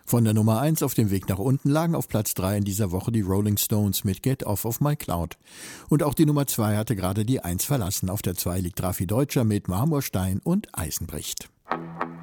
Von der Nummer 1 auf dem Weg nach unten lagen auf Platz 3 in dieser Woche die Rolling Stones mit Get Off of My Cloud. Und auch die Nummer 2 hatte gerade die 1 verlassen. Auf der 2 liegt Raffi Deutscher mit Marmorstein und Eisenbricht.